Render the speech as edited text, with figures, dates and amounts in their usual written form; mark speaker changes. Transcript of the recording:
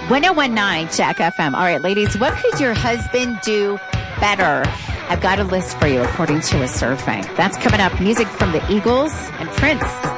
Speaker 1: 1019 Jack FM. All right, ladies, what could your husband do better? I've got a list for you according to a survey. That's coming up. Music from the Eagles and Prince.